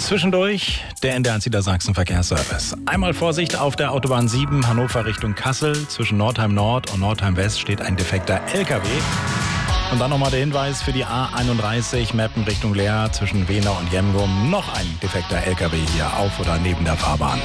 Zwischendurch der NDR Niedersachsen Verkehrsservice. Einmal Vorsicht auf der Autobahn 7 Hannover Richtung Kassel. Zwischen Nordheim Nord und Nordheim West steht ein defekter LKW. Und dann nochmal der Hinweis für die A31 Meppen Richtung Leer zwischen Wehner und Jemgum. Noch ein defekter LKW hier auf oder neben der Fahrbahn.